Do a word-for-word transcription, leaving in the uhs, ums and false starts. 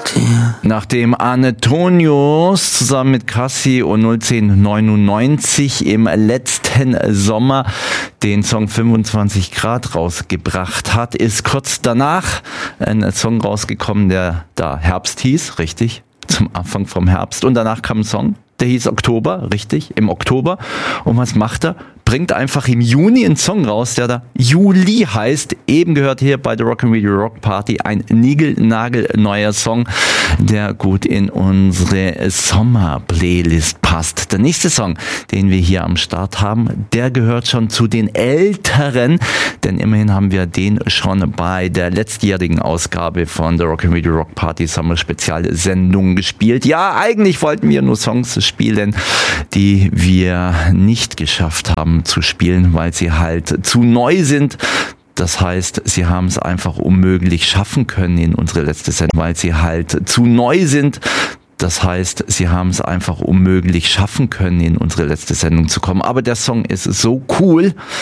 Nachdem Antonius zusammen mit Cassie und null zehn neunundneunzig im letzten Sommer den Song fünfundzwanzig Grad rausgebracht hat, ist kurz danach ein Song rausgekommen, der da Herbst hieß, richtig, zum Anfang vom Herbst. Und danach kam ein Song, der hieß Oktober, richtig, im Oktober. Und was macht er? Bringt einfach im Juni einen Song raus, der da Juli heißt. Eben gehört hier bei der Rock'n'Radio Rock Party ein niegelnagelneuer Song, der gut in unsere Sommer-Playlist passt. Der nächste Song, den wir hier am Start haben, der gehört schon zu den älteren, denn immerhin haben wir den schon bei der letztjährigen Ausgabe von der Rock'n'Radio Rock Party Sommer Spezialsendung gespielt. Ja, eigentlich wollten wir nur Songs spielen, die wir nicht geschafft haben zu spielen, weil sie halt zu neu sind. Das heißt, sie haben es einfach unmöglich schaffen können in unsere letzte Sendung, weil sie halt zu neu sind. Das heißt, sie haben es einfach unmöglich schaffen können, in unsere letzte Sendung zu kommen. Aber der Song ist so cool,